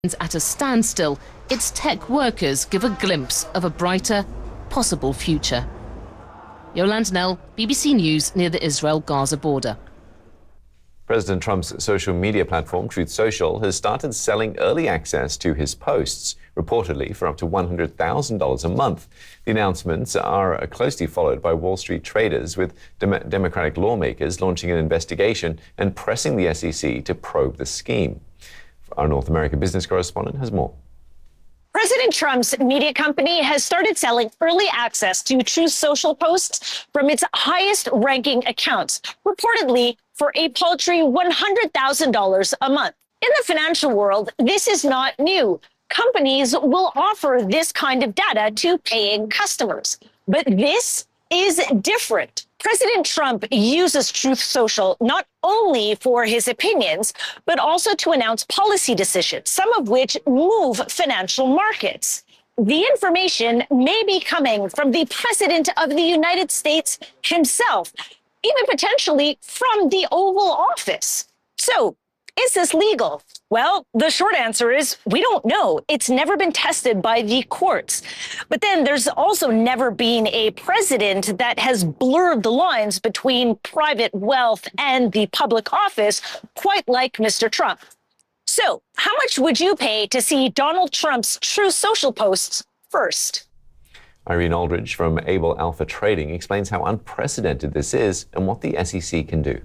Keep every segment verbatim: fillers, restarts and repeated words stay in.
At a standstill, its tech workers give a glimpse of a brighter, possible future. Yolande Knell, B B C News, near the Israel-Gaza border. President Trump's social media platform, Truth Social, has started selling early access to his posts, reportedly for up to one hundred thousand dollars a month. The announcements are closely followed by Wall Street traders, with dem- Democratic lawmakers launching an investigation and pressing the S E C to probe the scheme. Our North American business correspondent has more. President Trump's media company has started selling early access to Truth Social posts from its highest-ranking accounts, reportedly for a paltry one hundred thousand dollars a month. In the financial world, this is not new. Companies will offer this kind of data to paying customers. But this is different. President Trump uses Truth Social not only for his opinions, but also to announce policy decisions, some of which move financial markets. The information may be coming from the President of the United States himself, even potentially from the Oval Office. So, is this legal? Well, the short answer is we don't know. It's never been tested by the courts. But then there's also never been a president that has blurred the lines between private wealth and the public office, quite like Mister Trump. So how much would you pay to see Donald Trump's Truth Social posts first? Irene Aldridge from Able Alpha Trading explains how unprecedented this is and what the S E C can do.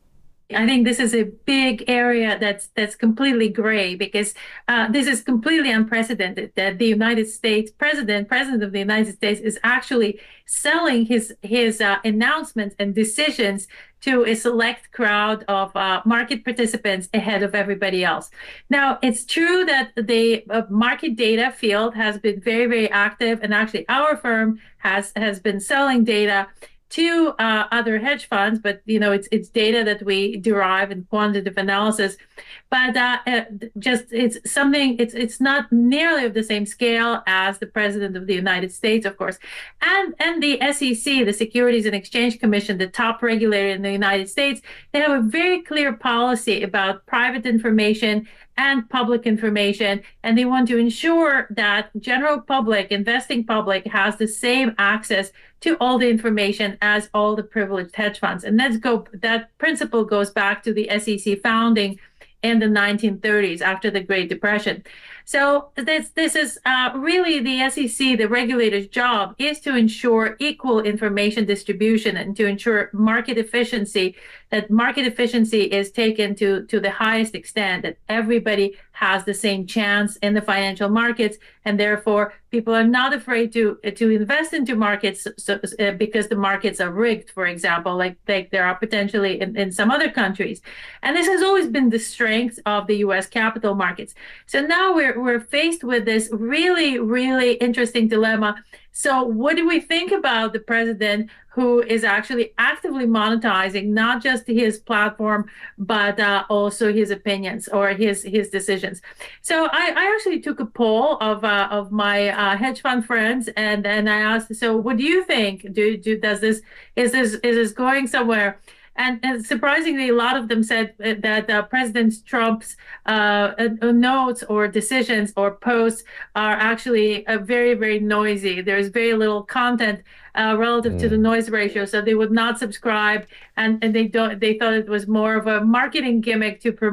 I think this is a big area that's that's completely gray, because uh, this is completely unprecedented that the United States president, president of the United States, is actually selling his his uh, announcements and decisions to a select crowd of uh, market participants ahead of everybody else. Now, it's true that the uh, market data field has been very, very active, and actually our firm has has been selling data to uh, other hedge funds, but you know, it's it's data that we derive in quantitative analysis. But uh, uh, just it's something, it's it's not nearly of the same scale as the President of the United States, of course. And and the S E C, the Securities and Exchange Commission, the top regulator in the United States, they have a very clear policy about private information and public information, and they want to ensure that general public, investing public, has the same access to all the information as all the privileged hedge funds. And let's go, that principle goes back to the S E C founding in the nineteen thirties after the Great Depression. So this this is uh, really the S E C, the regulator's job is to ensure equal information distribution and to ensure market efficiency, that market efficiency is taken to, to the highest extent, that everybody has the same chance in the financial markets, and therefore people are not afraid to to invest into markets so, uh, because the markets are rigged, for example, like, like there are potentially in, in some other countries. And this has always been the strength of the U S capital markets. So now we're we're faced with this really, really interesting dilemma. So what do we think about the president who is actually actively monetizing not just his platform, but uh, also his opinions or his his decisions? So I, I actually took a poll of uh, of my uh, hedge fund friends, and then I asked, so what do you think? Do, do does this is this is this going somewhere? And, and surprisingly, a lot of them said that uh, President Trump's uh, uh, notes or decisions or posts are actually uh, very, very noisy. There's very little content uh, relative mm. to the noise ratio, so they would not subscribe, and, and they don't. They thought it was more of a marketing gimmick to promote